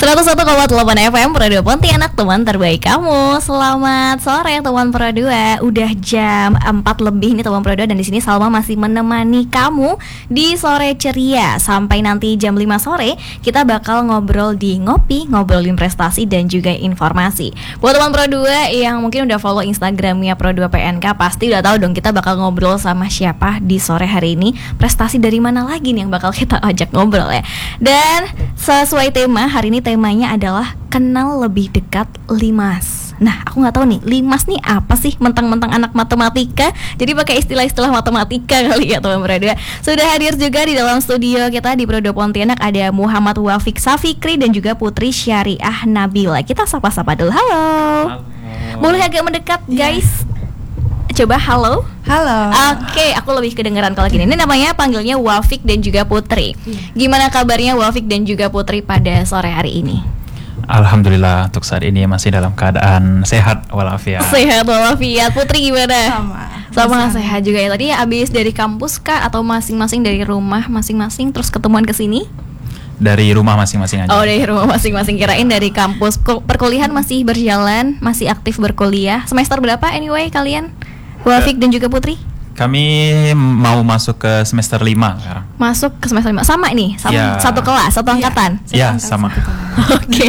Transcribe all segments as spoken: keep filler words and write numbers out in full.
seratus satu koma delapan F M Pro dua Pontianak, teman terbaik kamu. Selamat sore teman Pro dua. Udah jam empat lebih nih teman Pro dua, dan di sini Salma masih menemani kamu di sore ceria sampai nanti jam lima sore. Kita bakal ngobrol di Ngopi, ngobrolin prestasi dan juga informasi. Buat teman Pro dua yang mungkin udah follow Instagramnya Pro dua P N K, pasti udah tahu dong kita bakal ngobrol sama siapa di sore hari ini. Prestasi dari mana lagi nih yang bakal kita ajak ngobrol ya. Dan sesuai tema hari ini, temanya adalah kenal lebih dekat Limas. Nah, aku nggak tahu nih, Limas nih apa sih? Mentang-mentang anak matematika, jadi pakai istilah-istilah matematika kali ya teman Pro dua. Sudah hadir juga di dalam studio kita di Pro dua Pontianak ada Muhammad Wafik Safikri dan juga Putri Syariah Nabila. Kita sapa-sapa dulu. Halo. Halo. Boleh agak mendekat, guys? Coba halo. Halo. Oke, aku lebih kedengeran kalau gini. Ini namanya panggilnya Wafik dan juga Putri. Gimana kabarnya Wafik dan juga Putri pada sore hari ini? Alhamdulillah untuk saat ini masih dalam keadaan sehat walafiat. Sehat walafiat. Putri gimana? Sama. Sama sehat juga ya. Tadi habis dari kampus kah atau masing-masing dari rumah masing-masing terus ketemuan ke sini? Dari rumah masing-masing aja. Oh, dari rumah masing-masing. Kirain dari kampus. Perkuliahan masih berjalan, masih aktif berkuliah. Semester berapa anyway kalian? Wafik dan juga Putri? Kami mau masuk ke semester lima sekarang. Masuk ke semester lima. Sama nih, sama ya. Satu kelas, satu angkatan. Iya, ya, sama. Oke.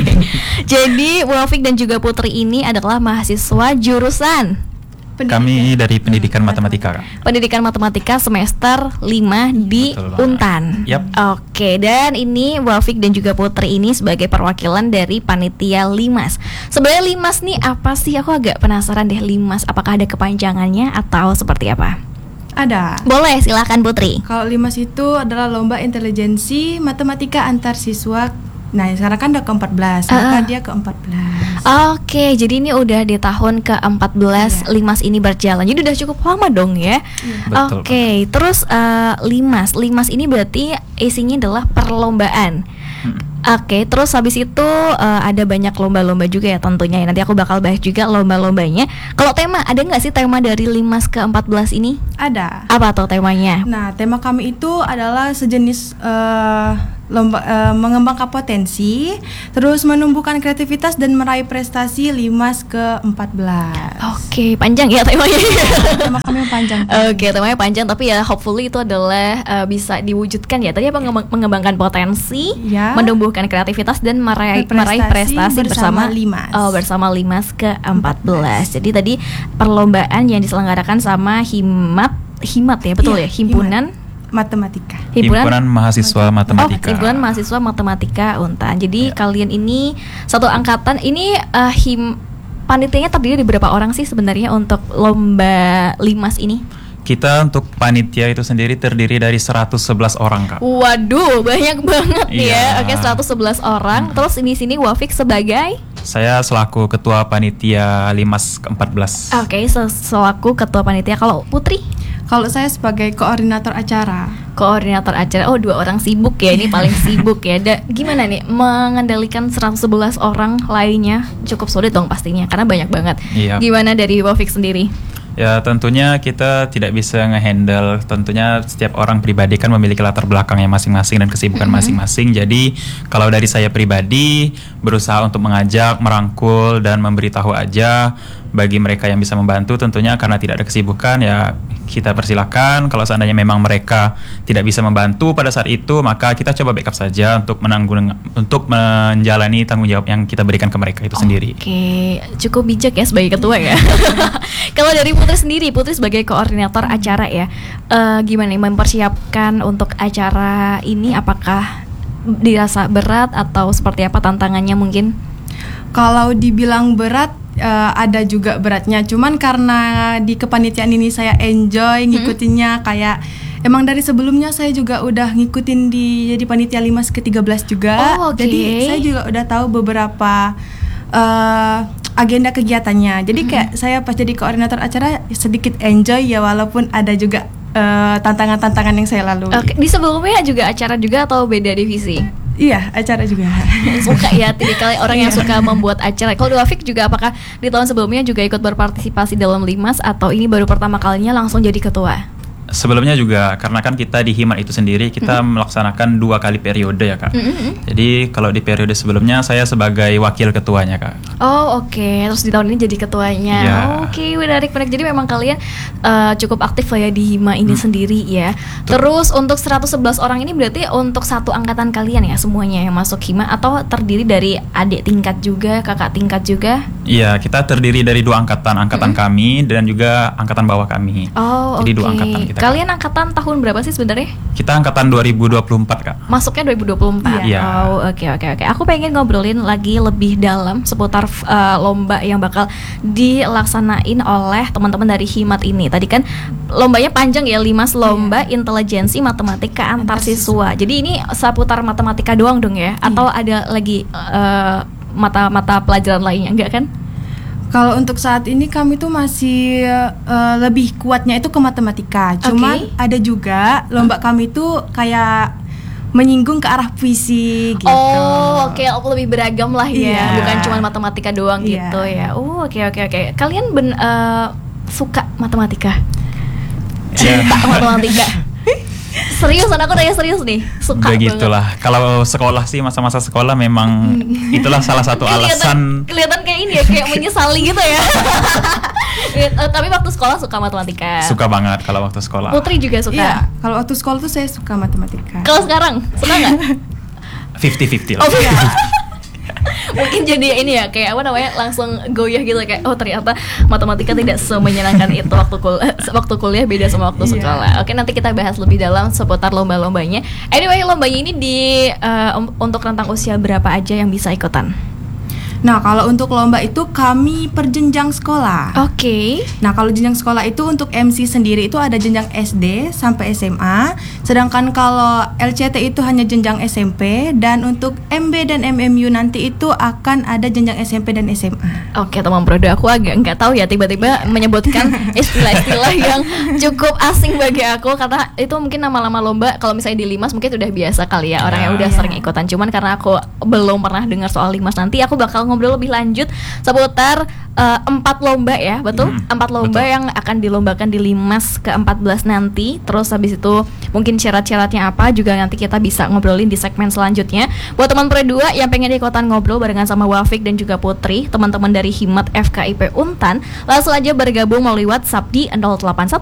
Jadi Wafik dan juga Putri ini adalah mahasiswa jurusan Pendidikan. Kami dari pendidikan hmm, matematika, Kak. Pendidikan matematika semester lima di Untan. Yep. Oke, dan ini Wafik dan juga Putri ini sebagai perwakilan dari panitia Limas. Sebenarnya Limas nih apa sih? Aku agak penasaran deh, Limas apakah ada kepanjangannya atau seperti apa? Ada. Boleh, silakan Putri. Kalau Limas itu adalah lomba intelijensi matematika antar siswa. Nah, sekarang kan udah ke empat belas, uh, maka dia ke empat belas. Oke, jadi ini udah di tahun ke empat belas, yeah. Limas ini berjalan. Jadi udah cukup lama dong ya. Yeah. Oke, okay. Terus uh, Limas, Limas ini berarti isinya adalah perlombaan. Hmm. Oke, okay, terus habis itu uh, ada banyak lomba-lomba juga ya tentunya ya. Nanti aku bakal bahas juga lomba-lombanya. Kalau tema, ada nggak sih tema dari Limas ke empat belas ini? Ada. Apa tuh temanya? Nah, tema kami itu adalah sejenis uh, lomba uh, mengembangkan potensi, terus menumbuhkan kreativitas dan meraih prestasi Limas ke empat belas. Oke, okay, panjang ya temanya. Tema kami panjang. Oke, okay, temanya panjang tapi ya hopefully itu adalah uh, bisa diwujudkan ya. Tadi apa mengembangkan potensi, ya. Menumbuhkan kreativitas dan meraih prestasi, meraih prestasi bersama, bersama Limas. Oh, bersama Limas ke empat belas. Jadi tadi perlombaan yang diselenggarakan sama Himat, Himat ya, betul ya? ya? Himpunan Himat. Matematika. Himpunan, Himpunan Mahasiswa Matematika. Oh, Himpunan Mahasiswa Matematika Untan. Jadi ya. Kalian ini satu angkatan. Ini uh, him panitianya terdiri dari berapa orang sih sebenarnya untuk lomba Limas ini? Kita untuk panitia itu sendiri terdiri dari seratus sebelas orang, Kak. Waduh, banyak banget ya. Oke, seratus sebelas orang. Hmm. Terus ini sini Wafik sebagai? Saya selaku ketua panitia Limas ke empat belas. Oke, selaku ketua panitia. Kalau Putri? Kalau saya sebagai koordinator acara. Koordinator acara. Oh, dua orang sibuk ya. Ini paling sibuk ya. Da, gimana nih mengendalikan seratus sebelas orang lainnya? Cukup sulit dong pastinya karena banyak banget. Iya. Gimana dari Wafik sendiri? Ya, tentunya kita tidak bisa ngehandle. Tentunya setiap orang pribadi kan memiliki latar belakangnya masing-masing dan kesibukan mm-hmm. masing-masing. Jadi kalau dari saya pribadi berusaha untuk mengajak, merangkul dan memberitahu aja bagi mereka yang bisa membantu. Tentunya karena tidak ada kesibukan ya kita persilakan. Kalau seandainya memang mereka tidak bisa membantu pada saat itu, maka kita coba backup saja untuk menanggung untuk menjalani tanggung jawab yang kita berikan ke mereka itu Oke, sendiri. Oke, cukup bijak ya sebagai ketua ya. Kalau dari Putri sendiri, Putri sebagai koordinator acara ya, uh, gimana nih mempersiapkan untuk acara ini? Apakah dirasa berat atau seperti apa tantangannya mungkin? Kalau dibilang berat, Uh, ada juga beratnya, cuman karena di kepanitiaan ini saya enjoy ngikutinnya, hmm. kayak emang dari sebelumnya saya juga udah ngikutin di jadi panitia Limas ke tiga belas juga. Oh, okay. Jadi saya juga udah tahu beberapa uh, agenda kegiatannya. Jadi hmm. kayak saya pas jadi koordinator acara sedikit enjoy ya, walaupun ada juga uh, tantangan-tantangan yang saya lalui. Okay. Di sebelumnya juga acara juga atau beda divisi? Iya, acara juga. Suka ya, tipikal orang yang suka membuat acara. Kalau Wafik juga apakah di tahun sebelumnya juga ikut berpartisipasi dalam Limas atau ini baru pertama kalinya langsung jadi ketua? sebelumnya juga karena kan kita di Himat itu sendiri kita mm-hmm. melaksanakan dua kali periode ya Kak. Mm-hmm. Jadi kalau di periode sebelumnya saya sebagai wakil ketuanya Kak. Oh oke, okay. Terus di tahun ini jadi ketuanya. Yeah. Oh, oke, okay. menarik menarik. Jadi memang kalian uh, cukup aktif lah ya di Hima ini hmm. sendiri ya. Tuh. Terus untuk seratus sebelas orang ini berarti untuk satu angkatan kalian ya semuanya yang masuk Hima, atau terdiri dari adik tingkat juga, kakak tingkat juga? Iya, kita terdiri dari dua angkatan, angkatan mm-hmm. kami dan juga angkatan bawah kami. Oh, jadi okay. dua angkatan kita. Kalian angkatan tahun berapa sih sebenarnya? Kita angkatan dua ribu dua puluh empat Kak. Masuknya dua ribu dua puluh empat. Iya. Oh, oke okay, oke okay, oke. Okay. Aku pengen ngobrolin lagi lebih dalam seputar uh, lomba yang bakal dilaksanain oleh teman-teman dari Himat ini. Tadi kan lombanya panjang ya, lima lomba yeah. intelijensi matematika antar siswa. Jadi ini seputar matematika doang dong ya? Yeah. Atau ada lagi uh, mata-mata pelajaran lainnya, enggak kan? Kalau untuk saat ini kami tuh masih uh, lebih kuatnya itu ke matematika. Cuman okay. ada juga lomba kami tuh kayak menyinggung ke arah puisi gitu. Oh, oke, okay. aku lebih beragam lah ya, yeah. bukan cuma matematika doang yeah. gitu ya. Oh, oke okay, oke okay, oke. Okay. Kalian ben, uh, suka matematika? Yeah. Cinta matematika? Seriusan, aku nanya serius nih. Suka begitulah. Kalau sekolah sih, masa-masa sekolah memang itulah salah satu alasan. Kelihatan kayak ini ya, kayak menyesali gitu ya. Tapi waktu sekolah suka matematika. Suka banget kalau waktu sekolah. Putri juga suka. Iya, kalau waktu sekolah tuh saya suka matematika. Kalau sekarang suka nggak? fifty-fifty lah. Oh, iya. Mungkin jadi ini ya, kayak apa namanya, langsung goyah gitu, kayak oh ternyata matematika tidak semenyenangkan itu waktu kuliah. Waktu kuliah beda sama waktu sekolah. Oke, nanti kita bahas lebih dalam seputar lomba-lombanya. Anyway, lombanya ini di uh, untuk rentang usia berapa aja yang bisa ikutan? Nah, kalau untuk lomba itu kami per jenjang sekolah. Oke. Okay. Nah, kalau jenjang sekolah itu untuk M C sendiri itu ada jenjang S D sampai S M A. Sedangkan kalau L C T itu hanya jenjang S M P. Dan untuk M B dan M M U nanti itu akan ada jenjang S M P dan S M A. Oke, teman Prodo, aku agak nggak tahu ya tiba-tiba menyebutkan istilah-istilah yang cukup asing bagi aku, karena itu mungkin nama-nama lomba kalau misalnya di Limas mungkin udah biasa kali ya, orang yang udah yeah. sering ikutan. Cuman karena aku belum pernah dengar soal Limas, nanti aku bakal ngobrol lebih lanjut seputar uh, empat lomba ya, betul? Hmm, empat lomba betul. Yang akan dilombakan di Limas ke empat belas nanti. Terus habis itu mungkin syarat-syaratnya apa juga nanti kita bisa ngobrolin di segmen selanjutnya. Buat teman Pro dua yang pengen ikutan ngobrol barengan sama Wafik dan juga Putri, teman-teman dari Himat F K I P Untan, langsung aja bergabung melalui WhatsApp di nol delapan satu